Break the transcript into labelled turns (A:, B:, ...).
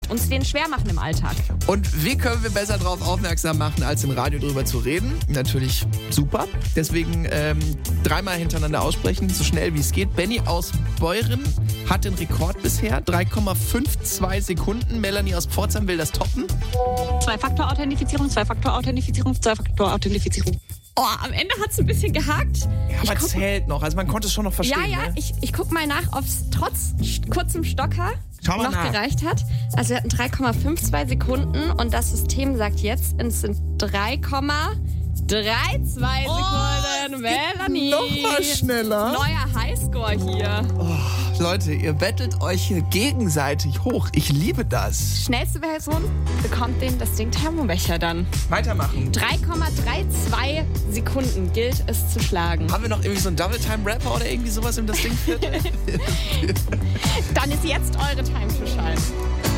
A: uns den schwer machen im Alltag.
B: Und wie können wir besser darauf aufmerksam machen, als im Radio drüber zu reden? Natürlich super. Deswegen 3-mal hintereinander aussprechen, so schnell wie es geht. Benny aus Beuren hat den Rekord bisher. 3,52 Sekunden. Melanie aus Pforzheim will das toppen.
A: Zwei-Faktor-Authentifizierung. Oh, am Ende hat es ein bisschen gehakt.
B: Ja, aber zählt noch. Also man konnte es schon noch verstehen.
A: Ja,
B: ne?
A: ich guck mal nach, ob es trotz kurzem Stocker noch gereicht hat. Also wir hatten 3,52 Sekunden und das System sagt jetzt, es sind 3,32 Sekunden. Melanie.
B: Noch mal schneller.
A: Neuer Highscore hier.
B: Oh, Leute, ihr bettelt euch hier gegenseitig hoch. Ich liebe das.
A: Schnellste Person bekommt das Ding Thermobecher dann.
B: Weitermachen.
A: 3,32 Sekunden gilt es zu schlagen.
B: Haben wir noch irgendwie so einen Double-Time-Rapper oder irgendwie sowas in das Ding?
A: Dann ist jetzt eure Time to shine.